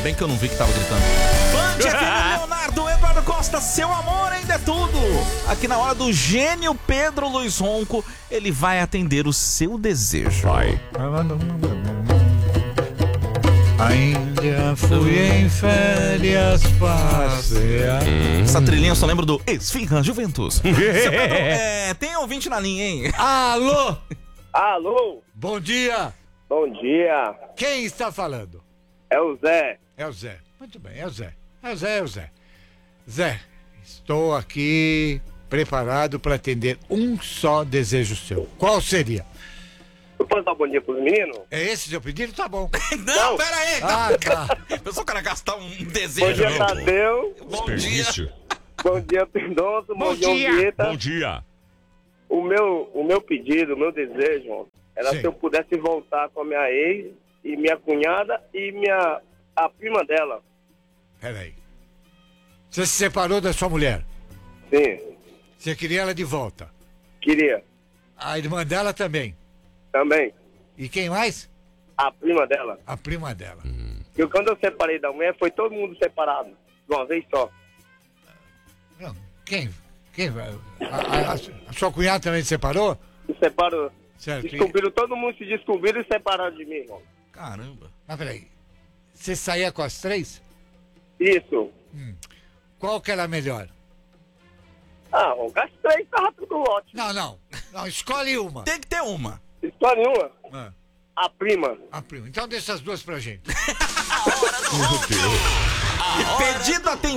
bem que eu não vi que tava gritando. Band FM, Leonardo, Eduardo Costa, seu amor ainda é tudo. Aqui na hora do gênio Pedro Luiz Ronco, ele vai atender o seu desejo. Vai. Ainda fui em férias passear. Essa trilhinha eu só lembro do Esfirra Juventus. Seu Pedro, tem ouvinte na linha, hein? Alô? Alô? Bom dia. Bom dia. Quem está falando? É o Zé. É o Zé. Muito bem, é o Zé. É o Zé. Zé, estou aqui preparado para atender um só desejo seu. Qual seria? Eu posso dar bom dia pros meninos? É esse seu pedido? Tá bom. Não, pera aí. Ah, tá. Pensou o cara gastar um Bom desejo. dia, Tadeu. Bom dia. Desperdício. Bom dia, Pindonço. Bom dia, Vieta. Bom dia. O meu pedido, o meu desejo, era Sim. se eu pudesse voltar com a minha ex e minha cunhada e a prima dela. Peraí. Você se separou da sua mulher? Sim, Você queria ela de volta? queria. A irmã dela também? Também. E quem mais? A prima dela. A prima dela. Porque quando eu separei da mulher, foi todo mundo separado. De uma vez só. Não, quem? A sua cunhada também se separou? Se separou. Certo. Descobriram, todo mundo se descobriram e separaram de mim, irmão. Caramba. Mas peraí. Você saía com as três? Isso. Qual que era a melhor? Ah, o as três tava tudo ótimo. Não, escolhe uma. Tem que ter uma. História nenhuma. Ah, A prima. a prima. Então deixa as duas pra gente. Pedido